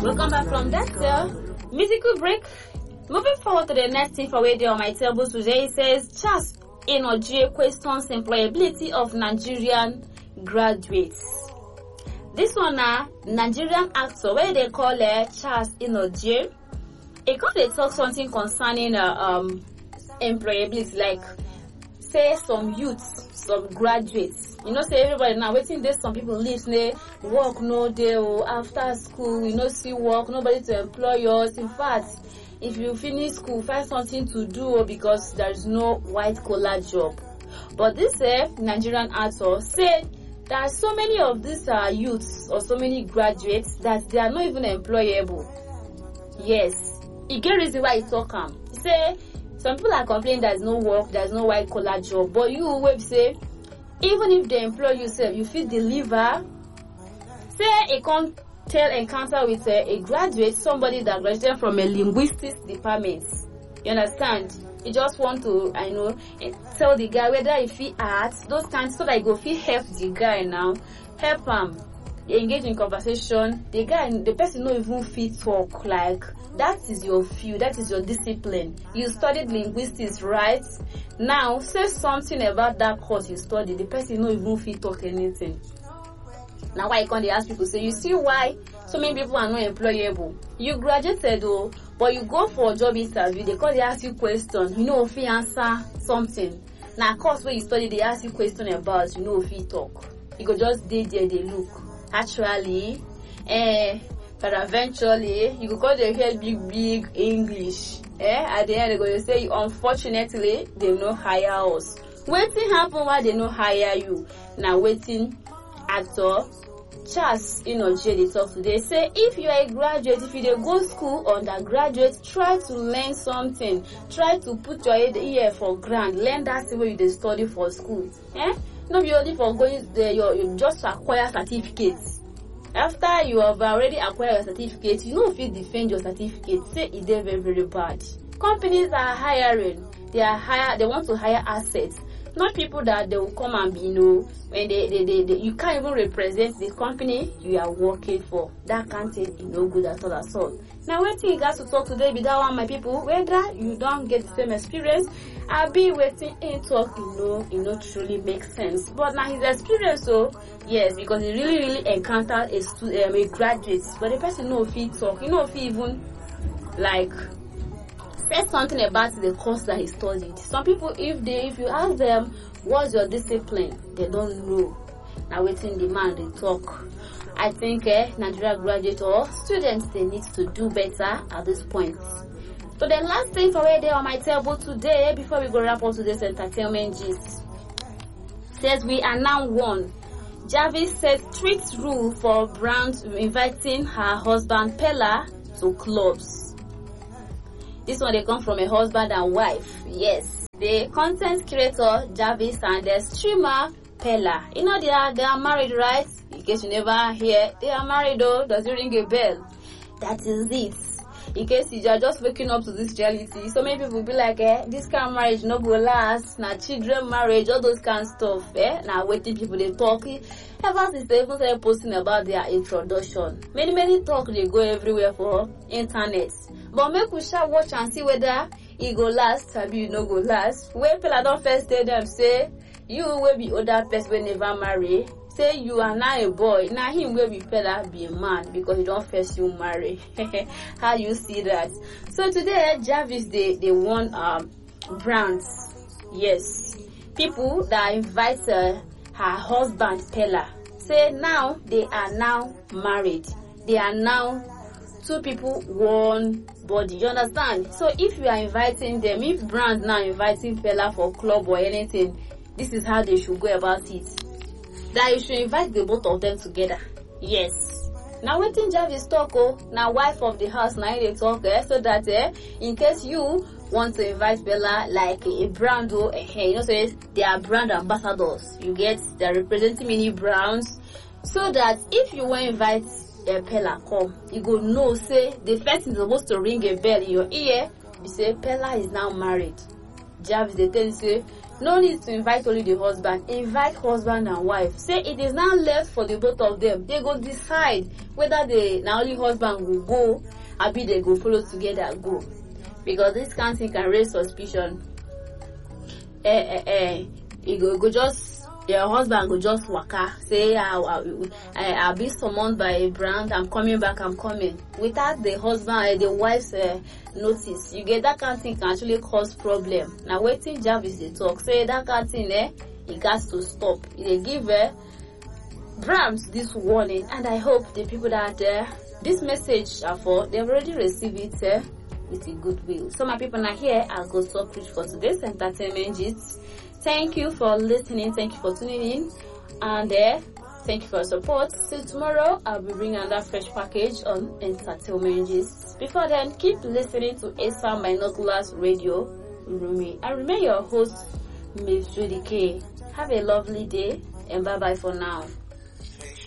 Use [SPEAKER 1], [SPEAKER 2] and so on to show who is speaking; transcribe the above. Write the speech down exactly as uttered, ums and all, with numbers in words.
[SPEAKER 1] Welcome back from that uh, musical break. Moving forward to the next thing for radio on my table today, it says Charles Inojie questions employability of Nigerian graduates. This one now, uh, Nigerian actor where they call uh, Charles Inojie. It can't they talk something concerning uh, um employability, like say some youths, some graduates. You know, say everybody now waiting there. Some people leave, say work no day or after school, we no see work, nobody to employ us. In fact, if you finish school, find something to do because there is no white collar job. But this uh, Nigerian actor said there are so many of these uh, youths or so many graduates that they are not even employable. Yes, he get reason why he talk am. He say some people are complaining there is no work, there is no white collar job, but you will say even if they employ yourself, you fit deliver. Say a con tell encounter with a, a graduate, somebody that graduated from a linguistics department. You understand? You just want to, I know, tell the guy whether if he arts, those kinds, so that you go fit help the guy now, help him. You engage in conversation. The guy, the person no even fit talk. Like that is your field, that is your discipline. You studied linguistics, right? Now say something about that course you studied. The person no even fit talk anything. Now why you can't ask people, say you see why so many people are not employable. You graduated though, but you go for a job interview, they call they ask you questions, you know if you answer something. Now course where you study, they ask you question about, you know if you talk. You go just dey there, they look. Actually, eh, but eventually you go call they hear big big English. Eh, at the end they go to say unfortunately they no hire us. Waiting happen why they no hire you. Now waiting actor Charles Inojie they talk today. Say if you are a graduate, if you dey go school undergraduate, try to learn something. Try to put your head ear for ground. Learn that way you dey study for school. Eh? Not be only for going there, you, you just acquire certificates. After you have already acquired your certificate, you know if you defend your certificate, say it is very, very bad. Companies are hiring. They are hire. They want to hire assets. Not people that they will come and be, you know, when they, they, they, they you can't even represent the company you are working for. That can't take you no good at all at all. Now, waiting you guys to talk today be that one, my people. Whether you don't get the same experience, I'll be waiting in talk, you know, you know, truly makes sense. But now his experience, so yes, because he really, really encountered a student, um, a graduate, but the person know if he talk, you know, if he even like say something about the course that he studied. Some people, if they, if you ask them, what's your discipline, they don't know. Now waiting the man they talk. I think eh, Nigeria graduate or students, they need to do better at this point. So the last thing for right there on my table today, before we go wrap up today's entertainment gist, says we are now one. Jarvis set strict rule for Brands inviting her husband Pella to clubs. This one they come from a husband and wife. Yes, the content creator Jarvis and the streamer Pella. You know they are they are married, right? In case you never hear, they are married though. Does it ring a bell? That is it. In case you are just waking up to this reality, so many people be like, eh, this kind of marriage no go last, na children marriage, all those kind of stuff, eh? Now waiting people they talk. Ever since they even started posting about their introduction, many many talk they go everywhere for internet. But make we shall watch and see whether it go last, or you no go last. When people don't first tell them say, you will be other person will never marry. Say you are now a boy, now him will be fella be a man because you don't first you marry. How you see that? So today Jarvis they they won um Brands. Yes, people that invite uh, her husband Pella. Say now they are now married. They are now two people, one body. You understand? So if you are inviting them, if Brands now inviting Pella for club or anything, this is how they should go about it. That you should invite the both of them together. Yes. Now waiting Jarvis talk, oh, now wife of the house now they talk, eh, so that eh, in case you want to invite Bella like a, a brand, oh, eh, you know, so they are brand ambassadors. You get they're representing many brands, so that if you want to invite uh, Pella come, you go know say the first is supposed to ring a bell in your ear. You say Pella is now married. Jarvis they tell you say No need to invite only the husband. Invite husband and wife. Say it is now left for the both of them. They go decide whether the now only husband will go, or be they go follow together go. Because this kind of thing can raise suspicion. Eh eh eh. You go go just. Your husband will just waka, say, I'll, I'll, I'll be summoned by a brand, I'm coming back, I'm coming. Without the husband, uh, the wife's uh, notice, you get that kind of thing can actually cause problem. Now, waiting Jarvis they talk, say that kind of thing, eh, it has to stop. They give uh, Brahms this warning, and I hope the people that uh, this message are for, they've already received it uh, with a goodwill. So my people are here, I'll go talk rich for today's entertainment gist. Thank you for listening. Thank you for tuning in. And uh, thank you for your support. Till tomorrow, I'll be bringing another fresh package on entertainment gist. Before then, keep listening to A S A Binoculars Radio Rumi. I remain your host, Miss Judy K. Have a lovely day and bye-bye for now.